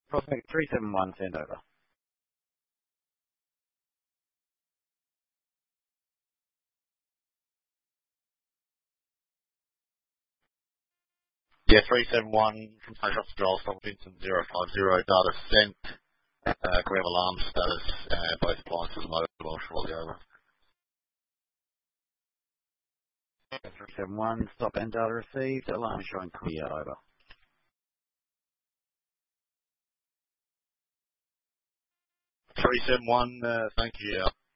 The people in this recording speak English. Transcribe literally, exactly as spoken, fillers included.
Prospect three seven one, send over. Yeah, three seven one from Station Officer Joel from Vincent zero five zero, data sent, uh, grab alarm status, uh, both appliances mobile shortly over. three seven one, stop and data received, alarm showing clear, over. three seven one, uh, thank you.